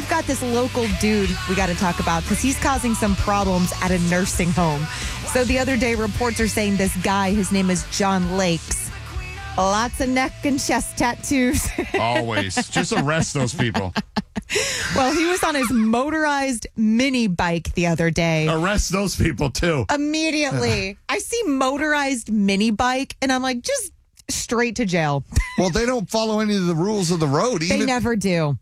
we've got this local dude we got to talk about because he's causing some problems at a nursing home. So the other day, reports are saying this guy, his name is John Lakes, lots of neck and chest tattoos. Always. Just arrest those people. Well, he was on his motorized mini bike the other day. Arrest those people, too. Immediately. I see motorized mini bike, and I'm like, just straight to jail. Well, they don't follow any of the rules of the road. They never do.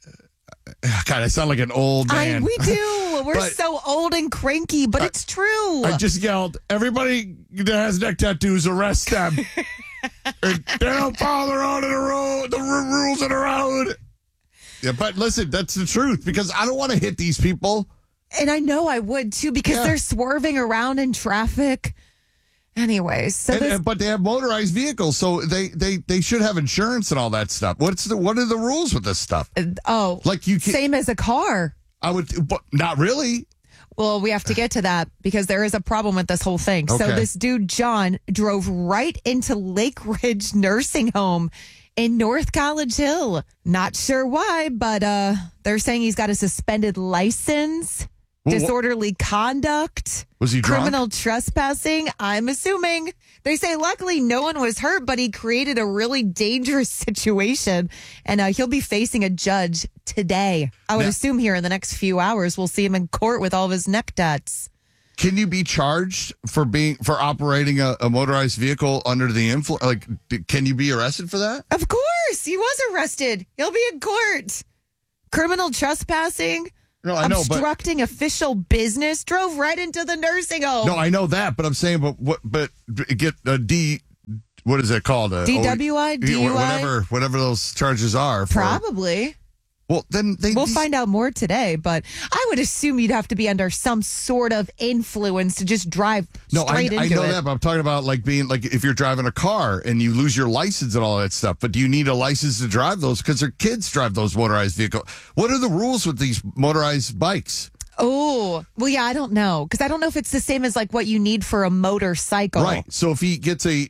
God, I sound like an old man. We do. We're But- so old and cranky, but it's true. I just yelled, everybody that has neck tattoos, arrest them. They don't follow the rules of the road. Yeah, but listen, that's the truth because I don't want to hit these people. And I know I would too because they're swerving around in traffic. Anyways, so But they have motorized vehicles, so they should have insurance and all that stuff. What are the rules with this stuff? like you can't, same as a car. I would, but not really. Well, we have to get to that because there is a problem with this whole thing. So Okay. this dude, John, drove right into Lake Ridge Nursing Home in North College Hill. Not sure why, but they're saying he's got a suspended license, disorderly conduct. Was he drunk? Criminal trespassing, I'm assuming. They say luckily no one was hurt, but he created a really dangerous situation. And he'll be facing a judge today. I would assume here in the next few hours, we'll see him in court with all of his neck tats. Can you be charged for operating a motorized vehicle under the influence? Like, can you be arrested for that? Of course. He was arrested. He'll be in court. Criminal trespassing. No, I know, obstructing official business, drove right into the nursing home. No, I know that, but I'm saying, but get a D. What is it called? DWI, DUI, whatever those charges are. Probably. Well, then we'll find out more today, but I would assume you'd have to be under some sort of influence to just drive straight into it. I know that, but I'm talking about like being like if you're driving a car and you lose your license and all that stuff. But do you need a license to drive those? Because their kids drive those motorized vehicles. What are the rules with these motorized bikes? Oh, well, yeah, I don't know because I don't know if it's the same as like what you need for a motorcycle. Right. So if he gets a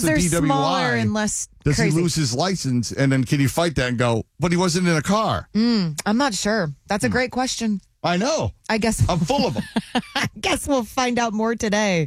DWI, and less does crazy. he lose his license? And then can you fight that and go? But he wasn't in a car. I'm not sure. That's a great question. I know. I guess I'm full of them. I guess we'll find out more today.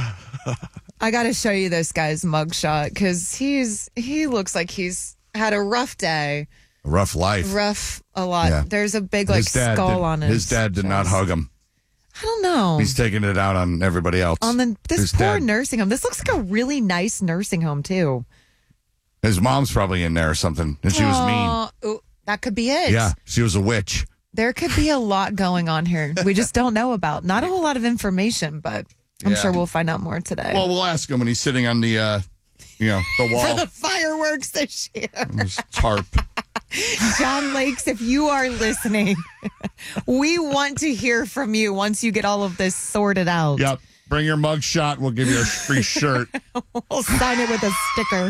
I got to show you this guy's mugshot because he looks like he's had a rough day. Rough life. Rough a lot. Yeah. There's a big skull on his His dad did not hug him. I don't know. He's taking it out on everybody else. On this His poor dad. nursing home. This looks like a really nice nursing home too. His mom's probably in there or something, and she was mean. Ooh, that could be it. Yeah, she was a witch. There could be a lot going on here. We just don't know about. Not a whole lot of information, but I'm sure we'll find out more today. Well, we'll ask him when he's sitting on the wall. For the fireworks this year. His tarp. John Lakes, if you are listening, we want to hear from you once you get all of this sorted out. Yep. Bring your mug shot. We'll give you a free shirt. We'll sign it with a sticker.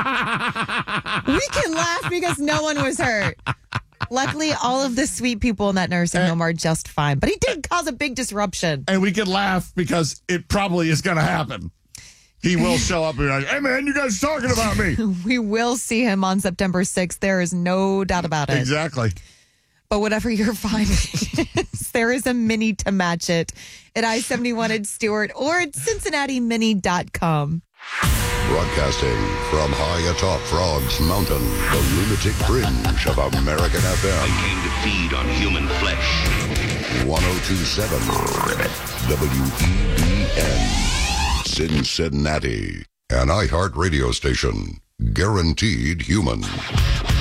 We can laugh because no one was hurt. Luckily, all of the sweet people in that nursing home are just fine. But he did cause a big disruption. And we can laugh because it probably is going to happen. He will show up and be like, hey, man, you guys are talking about me. We will see him on September 6th. There is no doubt about it. Exactly. But whatever your finding is, there is a mini to match it at I-71 at Stewart or at CincinnatiMini.com. Broadcasting from high atop Frogs Mountain, the lunatic fringe of American FM. I came to feed on human flesh. 1027 WEBN. Cincinnati, an iHeart radio station, guaranteed human.